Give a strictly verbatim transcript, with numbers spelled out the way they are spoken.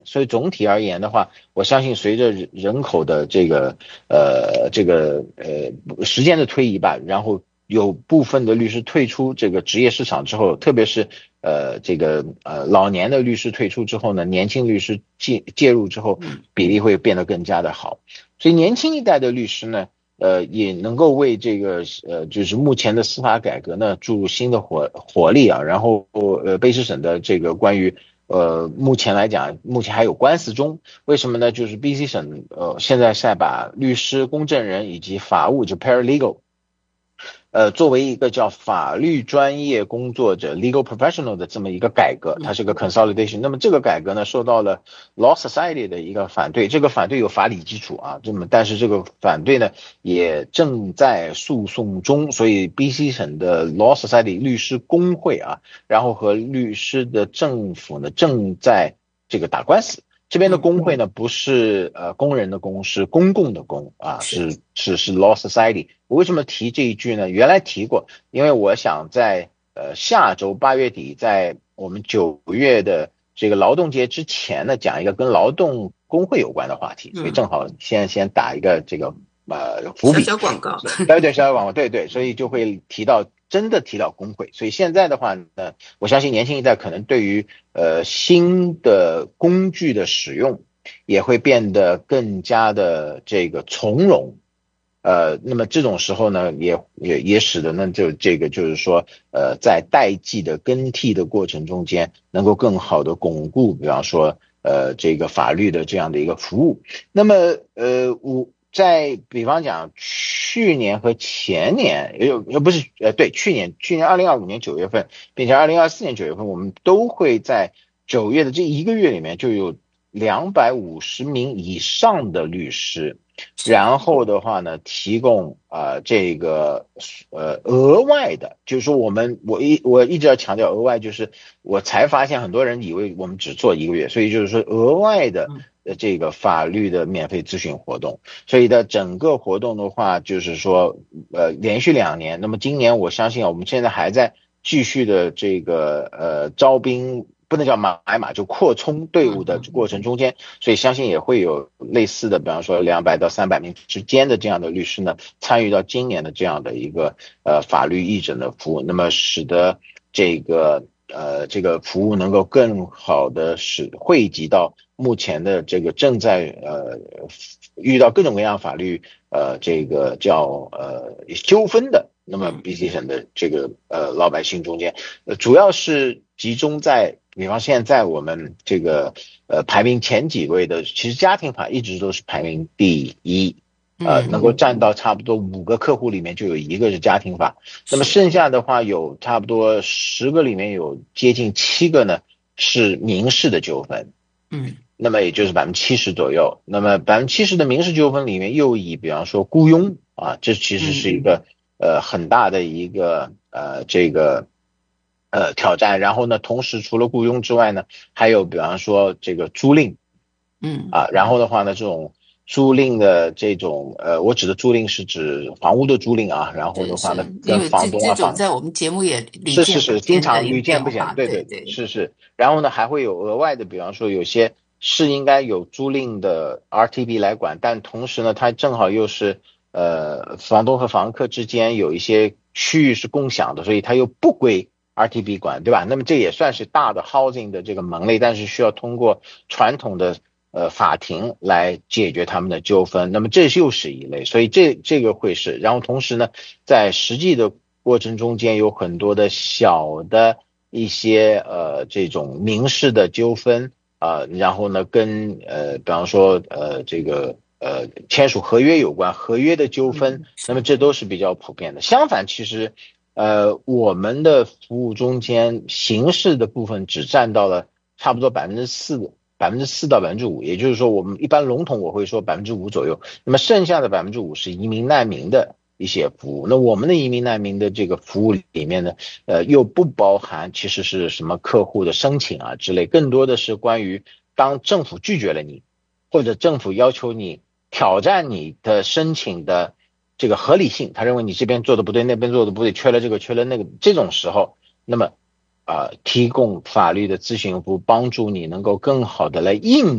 所以总体而言的话，我相信随着人口的这个呃这个呃时间的推移吧，然后有部分的律师退出这个职业市场之后，特别是呃这个呃老年的律师退出之后呢，年轻律师介介入之后， 嗯比例会变得更加的好。所以年轻一代的律师呢，呃，也能够为这个呃，就是目前的司法改革呢注入新的活活力啊。然后呃，卑诗省的这个关于呃，目前来讲，目前还有官司中，为什么呢？就是 B C 省呃现在在把律师、公证人以及法务就 paralegal 呃，作为一个叫法律专业工作者 legal professional 的这么一个改革，它嗯是个 consolidation。那么这个改革呢，受到了 Law Society 的一个反对，这个反对有法理基础啊，这么但是这个反对呢也正在诉讼中，所以 B C 省的 Law Society 律师工会啊，然后和律师的政府呢正在这个打官司。这边的嗯， 工会呢，不是呃工人的工，是公共的公啊， 是。 是是是 Law Society。我为什么提这一句呢？原来提过，因为我想在呃下周八月底，在我们九月的这个劳动节之前呢，讲一个跟劳动工会有关的话题，所以嗯， 正好先先打一个这个呃伏小笔。 小广告。 对对，小广告，对对，所以就会提到真的提到工会。所以现在的话呢，我相信年轻一代可能对于呃新的工具的使用也会变得更加的这个从容。呃，那么这种时候呢，也也也使得呢，就这个就是说，呃，在代际的更替的过程中间，能够更好的巩固，比方说，呃，这个法律的这样的一个服务。那么，呃，我在比方讲去年和前年，也有呃不是呃对，去年去年二零二五年九月份，并且二零二四年九月份，我们都会在九月的这一个月里面就有两百五十名以上的律师。 是。 然后的话呢，提供啊、呃、这个呃额外的，就是说我们我一我一直要强调额外，就是我才发现很多人以为我们只做一个月，所以就是说额外的嗯呃这个法律的免费咨询活动。所以的整个活动的话，就是说呃连续两年，那么今年我相信啊，我们现在还在继续的这个呃招兵。不能叫买马，就扩充队伍的嗯嗯过程中间，所以相信也会有类似的，比方说两百到三百名之间的这样的律师呢，参与到今年的这样的一个呃法律义诊的服务，那么使得这个呃这个服务能够更好的使汇集到目前的这个正在呃遇到各种各样法律呃这个叫呃纠纷的。那么嗯 B C 省的这个呃老百姓中间，呃主要是集中在，比方现在我们这个呃排名前几位的，其实家庭法一直都是排名第一。呃， 嗯， 能够占到差不多五个客户里面就有一个是家庭法，那么是。 剩下的话有差不多十个里面有接近七个呢是民事的纠纷。 嗯那么也就是百分之七十左右。那么百分之七十的民事纠纷里面，又以比方说雇佣啊，这其实是嗯一个呃很大的一个呃这个呃挑战。然后呢，同时除了雇佣之外呢，还有比方说这个租赁嗯， 啊，然后的话呢，这种租赁的这种呃，我指的租赁是指房屋的租赁啊，然后是是， 的话呢，跟因为这房东啊房这种在我们节目也屡见不是是是，经鲜的一个常屡见不鲜， 变化。 对对， 对对。 是是。然后呢，还会有额外的，比方说有些是应该有租赁的 R T B 来管，但同时呢，它正好又是呃房东和房客之间有一些区域是共享的，所以它又不归 R T B 管，对吧？那么这也算是大的 housing 的这个门类，但是需要通过传统的呃法庭来解决他们的纠纷。那么这又是一类，所以这这个会是，然后同时呢，在实际的过程中间有很多的小的一些呃这种民事的纠纷啊、呃然后呢跟呃比方说呃这个呃签署合约有关合约的纠纷， 嗯，是。 那么这都是比较普遍的。相反，其实呃我们的服务中间刑事的部分只占到了差不多百分之四。百分之四到百分之五，也就是说，我们一般笼统我会说百分之五左右。那么剩下的百分之五是移民难民的一些服务。那我们的移民难民的这个服务里面呢，呃，又不包含其实是什么客户的申请啊之类，更多的是关于当政府拒绝了你，或者政府要求你挑战你的申请的这个合理性，他认为你这边做的不对，那边做的不对，缺了这个缺了那个，这种时候，那么啊、呃、提供法律的咨询服务，帮助你能够更好的来应